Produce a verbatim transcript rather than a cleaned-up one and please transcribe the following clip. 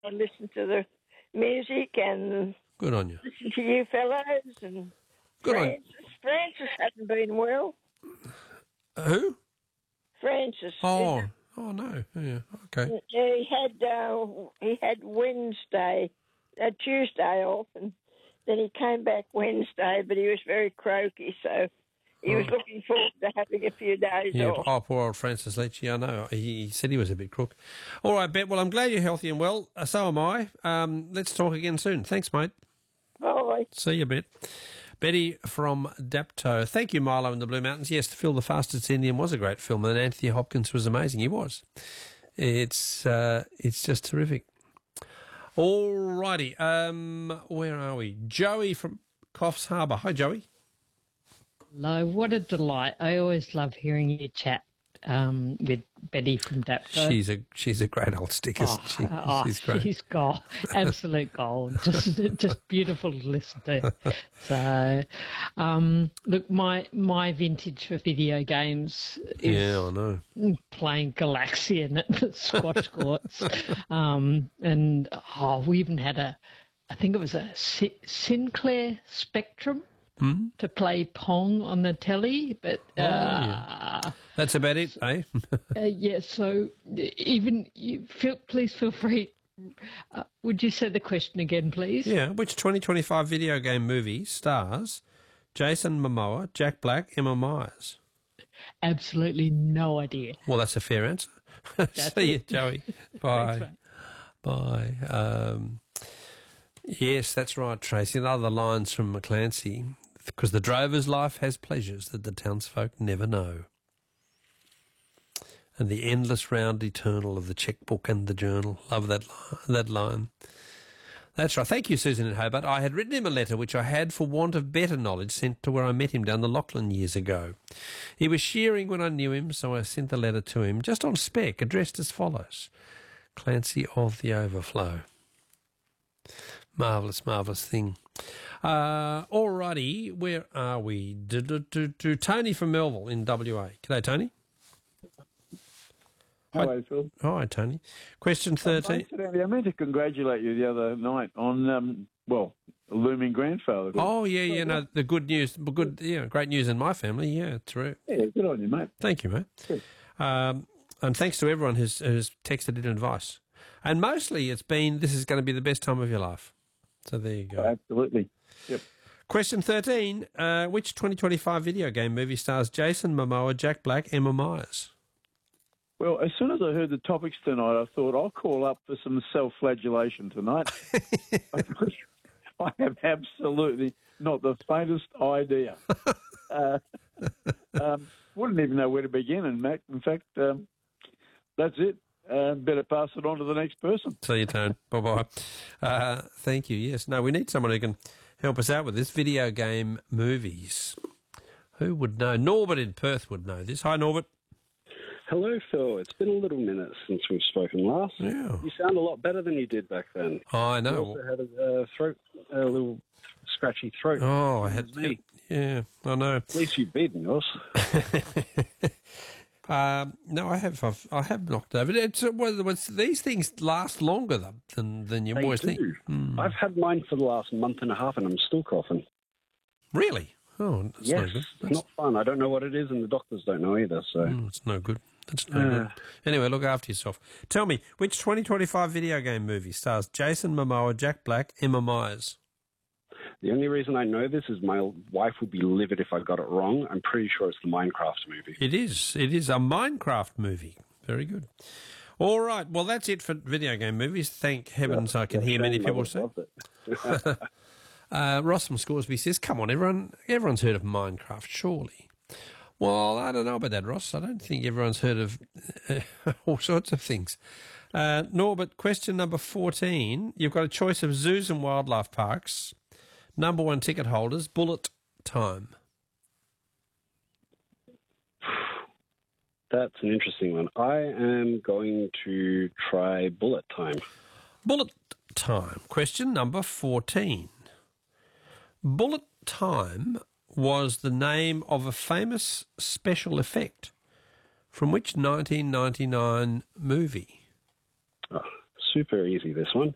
I listen to the music and Good on you. listen to you fellows. And Good on Francis, Francis hasn't been well. Who? Francis. Oh, oh no. Yeah, okay. Yeah, he had uh, he had Wednesday, uh, Tuesday off, and then he came back Wednesday, but he was very croaky, so he was Oh. looking forward to having a few days Yeah, off. oh, poor old Francis Leach. Yeah, I know. He, he said he was a bit crook. All right, Bet. Well, I'm glad you're healthy and well. Uh, so am I. Um, let's talk again soon. Thanks, mate. Bye. See you, Bet. Betty from Dapto. Thank you, Milo in the Blue Mountains. Yes, The Phil the Fastest Indian was a great film, and Anthony Hopkins was amazing. He was. It's uh, it's just terrific. All righty. Um, where are we? Joey from Coffs Harbour. Hi, Joey. Hello, what a delight. I always love hearing you chat um, with Betty from Dapto. She's a she's a great old stick, isn't oh, she? Oh, She's great. She's gold, absolute gold. Just, just beautiful to listen to. So, um, look, my my vintage for video games is Yeah, I know. playing Galaxian at the squash courts, um, and oh, we even had a, I think it was a Si- Sinclair Spectrum. Hmm? To play Pong on the telly, but uh, Oh, yeah. That's about it, eh? uh, yeah. So even you feel, please feel free. Uh, would you say the question again, please? Yeah. Which twenty twenty-five video game movie stars Jason Momoa, Jack Black, Emma Myers? Absolutely no idea. Well, that's a fair answer. See you, Joey. Bye. Thanks, Bye. Um, yes, that's right, Tracy. And other lines from McClancy. Because the drover's life has pleasures that the townsfolk never know. And the endless round eternal of the checkbook and the journal. Love that li- that line. That's right. Thank you, Susan in Hobart. I had written him a letter which I had, for want of better knowledge, sent to where I met him down the Lachlan years ago. He was shearing when I knew him, so I sent the letter to him, just on spec, addressed as follows. Clancy of the Overflow. Marvellous, marvellous thing. Uh, alrighty, where are we? Do, do, do, do. Tony from Melville in W A. G'day, Tony. Hello, Phil. Hi, Tony. Question thirteen. Incidentally, I meant to congratulate you the other night on, um, well, a looming grandfather. Oh, yeah, yeah, no, the good news, good, yeah, great news in my family, yeah, true. Yeah, good on you, mate. Thank you, mate. Good. Um, and thanks to everyone who's, who's texted in advice. And mostly it's been, this is going to be the best time of your life. So there you go. Oh, absolutely. Yep. Question thirteen. Uh, which twenty twenty-five video game movie stars Jason Momoa, Jack Black, Emma Myers? Well, as soon as I heard the topics tonight, I thought I'll call up for some self-flagellation tonight. I have absolutely not the faintest idea. uh, um, wouldn't even know where to begin, and Mac, in fact, um, that's it. Uh, better pass it on to the next person. See you, Tone. Bye-bye. Uh, thank you. Yes. No, we need someone who can help us out with this. Video game movies. Who would know? Norbert in Perth would know this. Hi, Norbert. Hello, Phil. It's been a little minute since we've spoken last. Yeah. You sound a lot better than you did back then. Oh, I You know. also had a uh, throat, a little scratchy throat. Oh, I had me. Yeah, I know. At least you've beaten yours. Um, no, I have. I've, I have knocked over. It's, uh, well, it's, these things last longer than than, than you They always do. think. Hmm. I've had mine for the last month and a half, and I'm still coughing. Really? Oh, that's yes, no good. it's That's, not fun. I don't know what it is, and the doctors don't know either. So mm, it's no good. That's no Uh. good. Anyway, look after yourself. Tell me, which twenty twenty-five video game movie stars Jason Momoa, Jack Black, Emma Myers? the only reason I know this is my wife would be livid if I got it wrong. I'm pretty sure it's the Minecraft movie. It is. It is a Minecraft movie. Very good. All right. Well, that's it for video game movies. Thank heavens I can hear many people say. Uh, Ross from Scoresby says, come on, everyone, everyone's heard of Minecraft, surely. Well, I don't know about that, Ross. I don't think everyone's heard of uh, all sorts of things. Uh, Norbert, question number fourteen. You've got a choice of zoos and wildlife parks. Number one ticket holders, bullet time. That's an interesting one. I am going to try bullet time. Bullet time. Question number fourteen. Bullet time was the name of a famous special effect from which nineteen ninety-nine movie? Oh, super easy, this one.